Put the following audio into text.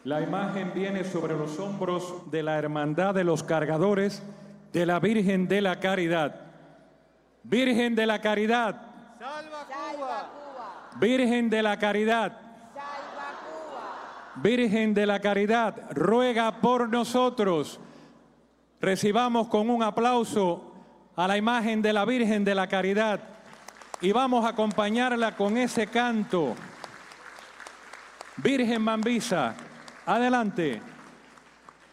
La imagen viene sobre los hombros de la Hermandad de los Cargadores de la Virgen de la Caridad. Virgen de la Caridad. ¡Salva Cuba! Virgen de la Caridad. ¡Salva Cuba! Virgen de la Caridad, ruega por nosotros. Recibamos con un aplauso a la imagen de la Virgen de la Caridad y vamos a acompañarla con ese canto. Virgen Mambisa, adelante.